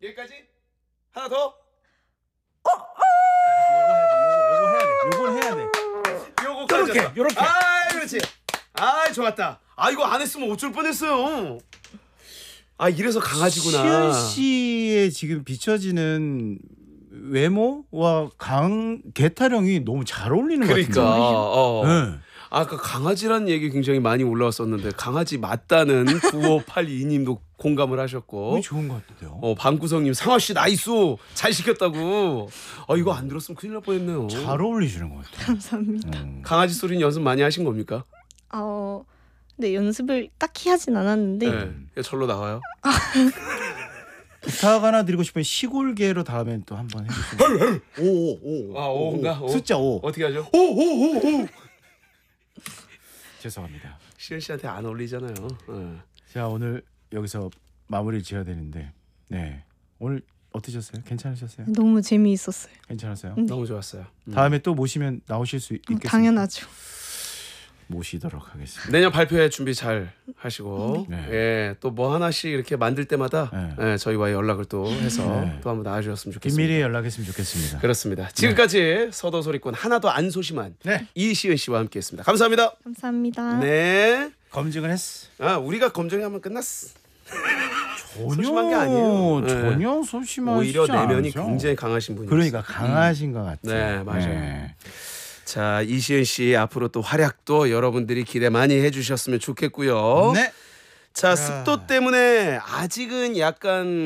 여기까지? 하나 더? 요걸 해야 돼. 요거까지. 요렇게. 아, 그렇지. 아, 좋았다. 아, 이거 안 했으면 어쩔 뻔했어요. 아, 이래서 강아지구나. 시은 씨의 지금 비춰지는 외모와 개타령이 너무 잘 어울리는 것 그러니까. 같은데. 네. 아까 강아지란 얘기 굉장히 많이 올라왔었는데 강아지 맞다는 9582님도 공감을 하셨고. 너무 좋은 것 같은데요. 방구성님 상화 씨 나이스 잘 시켰다고. 이거 안 들었으면 큰일 날 뻔했네요. 잘 어울리시는 것 같아요. 감사합니다. 강아지 소리는 연습 많이 하신 겁니까? 네, 연습을 딱히 하진 않았는데 네, 절로 나가요. 부탁 하나 드리고 싶으면 시골계로 다음엔 또 한번 해주세요. 오. 5인가? 숫자 5. 어떻게 하죠? 죄송합니다. 시은 씨한테 안 어울리잖아요. 자, 오늘 여기서 마무리를 지어야 되는데, 네, 오늘 어떠셨어요? 괜찮으셨어요? 너무 재미있었어요. 괜찮았어요? 너무 좋았어요. 다음에 또 모시면 나오실 수 있겠습니까? 당연하죠. 모시도록 하겠습니다. 내년 발표회 준비 잘 하시고 네. 예, 또 뭐 하나씩 이렇게 만들 때마다 네. 저희와 연락을 또 해서 네. 또 한번 나와주셨으면 좋겠습니다. 긴밀히 연락했으면 좋겠습니다. 그렇습니다. 지금까지 서도 소리꾼 하나도 안 소심한 네. 이시은 씨와 함께했습니다. 감사합니다. 감사합니다. 네. 검증을 했어. 우리가 검증하면 끝났어. 소심한 게 아니에요. 네. 전혀 소심하지 오히려 내면이 않으셔. 굉장히 강하신 분이에요. 그러니까 강하신 것 같아요. 네, 맞아요. 자, 이시은 씨 앞으로 또 활약도 여러분들이 기대 많이 해주셨으면 좋겠고요. 네. 자, 습도 때문에 아직은 약간